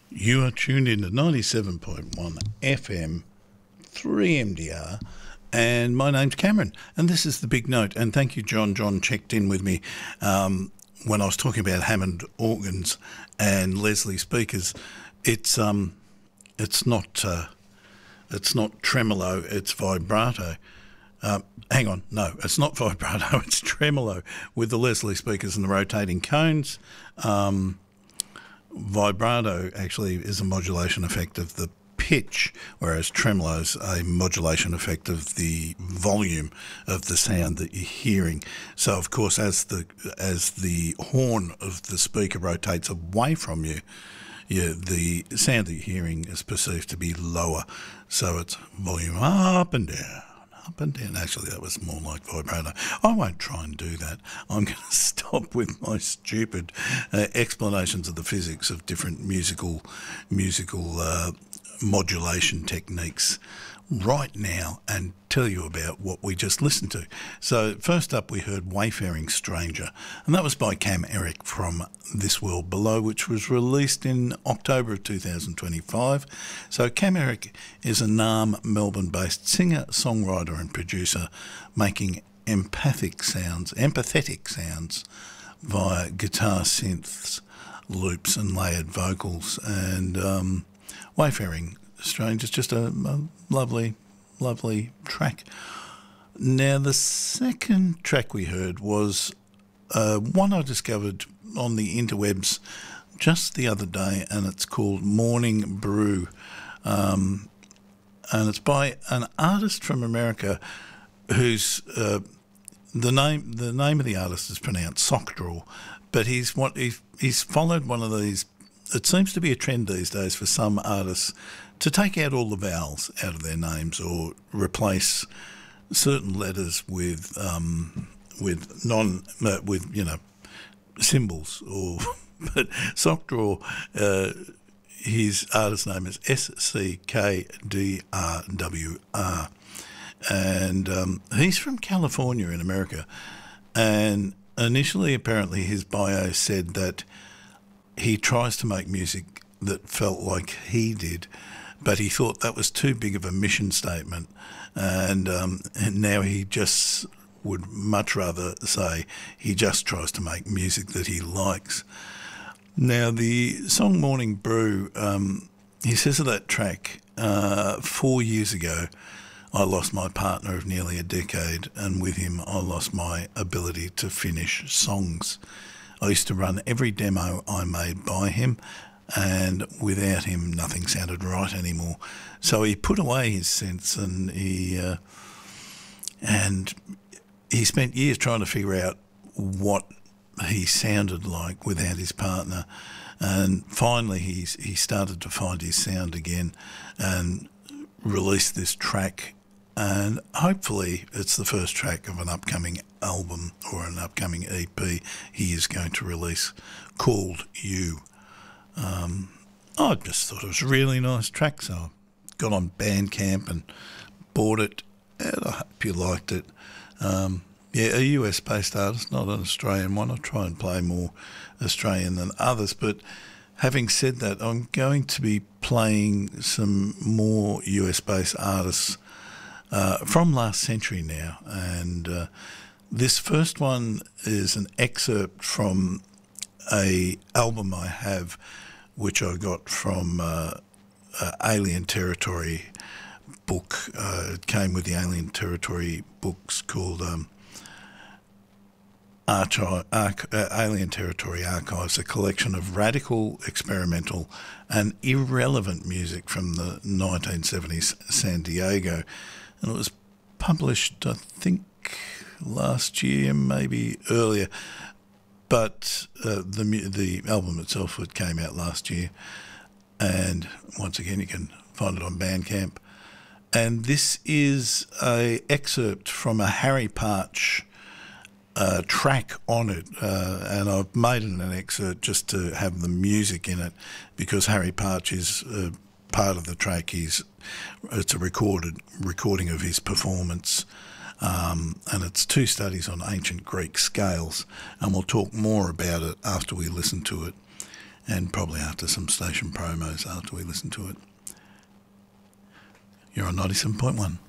You are tuned in to 97.1 FM, 3MDR, and my name's Cameron, and this is The Big Note. And thank you, John. John checked in with me when I was talking about Hammond organs and Leslie speakers. It's not tremolo, it's vibrato. Hang on, no, it's not vibrato, it's tremolo with the Leslie speakers and the rotating cones. Vibrato actually is a modulation effect of the pitch, whereas tremolo's a modulation effect of the volume of the sound that you're hearing. So, of course, as the horn of the speaker rotates away from you, the sound that you're hearing is perceived to be lower. So it's volume up and down. Up and down. Actually, that was more like vibrato. I won't try and do that. I'm going to stop with my stupid explanations of the physics of different musical modulation techniques right now and tell you about what we just listened to. So first up we heard Wayfaring Stranger, and that was by Cam Eric from This World Below, which was released in October of 2025. So Cam Eric is a Naarm, Melbourne-based singer, songwriter and producer making empathetic sounds via guitar synths, loops and layered vocals. And Wayfaring Strange is just a lovely, lovely track. Now, the second track we heard was one I discovered on the interwebs just the other day, and it's called Morning Brew. And it's by an artist from America who's the name of the artist is pronounced Sockdraw, but he's followed one of these. It seems to be a trend these days for some artists to take out all the vowels out of their names or replace certain letters with symbols. Or but Sockdraw, his artist name is SCKDRWR, and he's from California in America. And initially, apparently, his bio said that he tries to make music that felt like he did, but he thought that was too big of a mission statement, and now he just would much rather say he just tries to make music that he likes. Now, the song Morning Brew, he says of that track, 4 years ago, I lost my partner of nearly a decade, and with him I lost my ability to finish songs. I used to run every demo I made by him, and without him nothing sounded right anymore. So he put away his synths, and he spent years trying to figure out what he sounded like without his partner. And finally he started to find his sound again and released this track. And hopefully it's the first track of an upcoming album or an upcoming EP he is going to release called You. I just thought it was a really nice track, so I got on Bandcamp and bought it, and I hope you liked it. A US-based artist, not an Australian one. I try and play more Australian than others, but having said that, I'm going to be playing some more US-based artists from last century now, and this first one is an excerpt from a album I have, which I got from Alien Territory book. It came with the Alien Territory books called Alien Territory Archives, a collection of radical, experimental and irrelevant music from the 1970s San Diego. And it was published, I think, last year, maybe earlier. But the album itself, it came out last year, and once again you can find it on Bandcamp. And this is a excerpt from a Harry Partch track on it, and I've made it an excerpt just to have the music in it, because Harry Partch is part of the track. It's a recording of his performance. And it's 2 studies on ancient Greek scales, and we'll talk more about it after we listen to it. and probably after some station promos after we listen to it. You're on 97.1.